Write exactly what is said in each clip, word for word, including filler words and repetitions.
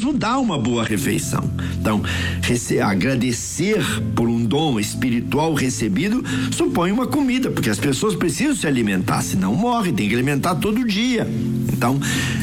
não dá uma boa refeição. Então, agradecer por um dom espiritual recebido supõe uma comida, porque as pessoas precisam se alimentar, senão morrem, tem que alimentar todo dia. Então,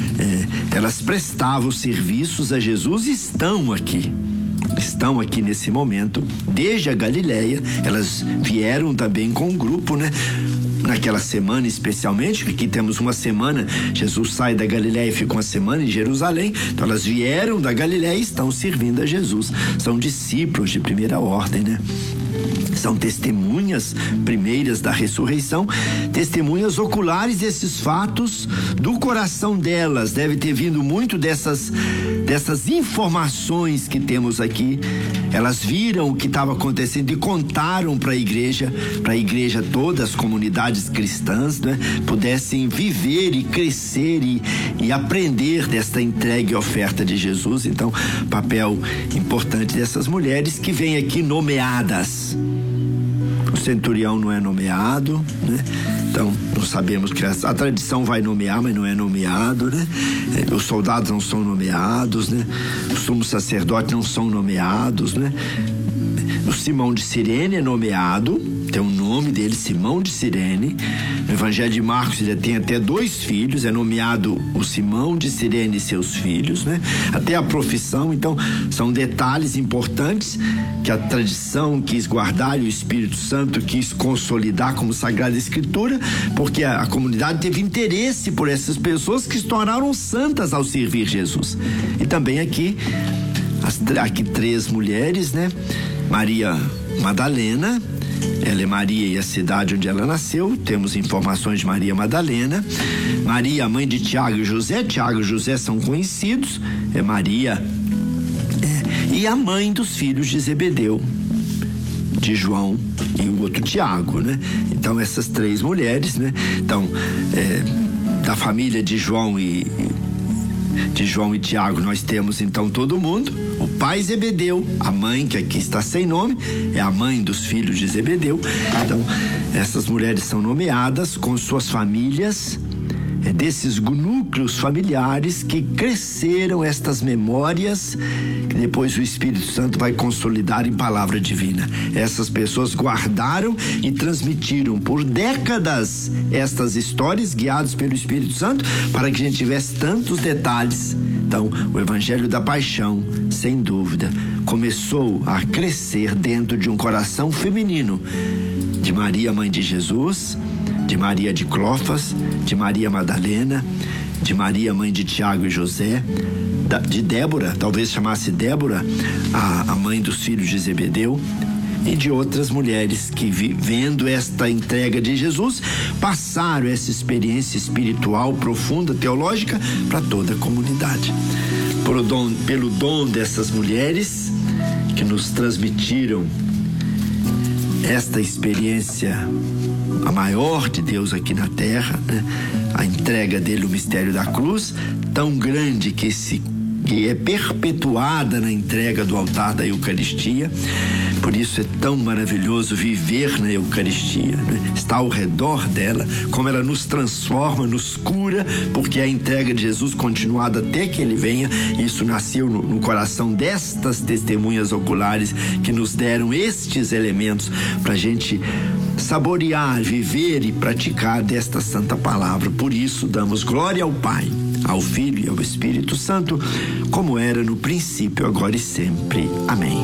é, elas prestavam serviços a Jesus e estão aqui. Estão aqui nesse momento, desde a Galileia. Elas vieram também com um grupo, né? Naquela semana especialmente, aqui temos uma semana, Jesus sai da Galileia e fica uma semana em Jerusalém, então elas vieram da Galileia e estão servindo a Jesus, são discípulos de primeira ordem, né? São testemunhas primeiras da ressurreição, testemunhas oculares desses fatos do coração delas. Deve ter vindo muito dessas, dessas informações que temos aqui. Elas viram o que estava acontecendo e contaram para a igreja, para a igreja toda, as comunidades cristãs, né, pudessem viver e crescer e, e aprender desta entrega e oferta de Jesus. Então, papel importante dessas mulheres que vêm aqui nomeadas. O centurião não é nomeado, né? Então, nós sabemos que a, a tradição vai nomear, mas não é nomeado, né? Os soldados não são nomeados, né? Os sumos sacerdotes não são nomeados, né? O Simão de Cirene é nomeado, tem o nome dele, Simão de Cirene. No Evangelho de Marcos ele tem até dois filhos, é nomeado o Simão de Cirene e seus filhos, né? Até a profissão. Então, são detalhes importantes que a tradição quis guardar e o Espírito Santo quis consolidar como Sagrada Escritura, porque a, a comunidade teve interesse por essas pessoas que se tornaram santas ao servir Jesus. E também aqui, as, aqui três mulheres, né? Maria Madalena, ela é Maria e a cidade onde ela nasceu, temos informações de Maria Madalena. Maria, mãe de Tiago e José, Tiago e José são conhecidos, é Maria, é, e a mãe dos filhos de Zebedeu, de João e o outro Tiago, né? Então essas três mulheres, né? Então, é, da família de João e de João e Tiago nós temos então todo mundo. O pai Zebedeu, a mãe, que aqui está sem nome, é a mãe dos filhos de Zebedeu. Então, essas mulheres são nomeadas com suas famílias, é desses núcleos familiares que cresceram estas memórias, que depois o Espírito Santo vai consolidar em palavra divina. Essas pessoas guardaram e transmitiram por décadas estas histórias, guiados pelo Espírito Santo, para que a gente tivesse tantos detalhes. Então, o Evangelho da Paixão, sem dúvida, começou a crescer dentro de um coração feminino, de Maria, mãe de Jesus, de Maria de Clofas, de Maria Madalena, de Maria, mãe de Tiago e José, de Débora, talvez chamasse Débora, a, a mãe dos filhos de Zebedeu, e de outras mulheres que, vendo esta entrega de Jesus, passaram essa experiência espiritual profunda, teológica, para toda a comunidade. Por dom, pelo dom dessas mulheres que nos transmitiram esta experiência, a maior de Deus aqui na terra, né? A entrega dele, o mistério da cruz, tão grande que se que é perpetuada na entrega do altar da Eucaristia. Por isso é tão maravilhoso viver na Eucaristia, né? Estar ao redor dela, como ela nos transforma, nos cura, porque a entrega de Jesus continuada até que ele venha. Isso nasceu no, no coração destas testemunhas oculares que nos deram estes elementos para a gente saborear, viver e praticar desta santa palavra. Por isso damos glória ao Pai, ao Filho e ao Espírito Santo, como era no princípio, agora e sempre. Amém.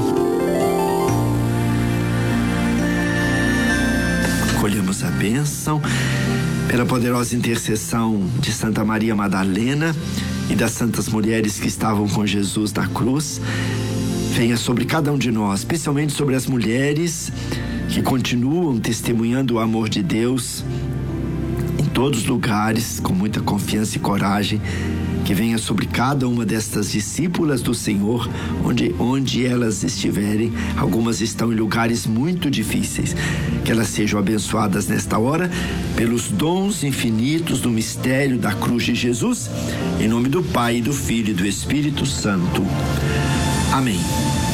Acolhemos a bênção pela poderosa intercessão de Santa Maria Madalena e das santas mulheres que estavam com Jesus na cruz. Venha sobre cada um de nós, especialmente sobre as mulheres que continuam testemunhando o amor de Deus em todos os lugares, com muita confiança e coragem. Que venha sobre cada uma destas discípulas do Senhor, onde, onde elas estiverem. Algumas estão em lugares muito difíceis. Que elas sejam abençoadas nesta hora pelos dons infinitos do mistério da cruz de Jesus. Em nome do Pai, do Filho e do Espírito Santo. Amém.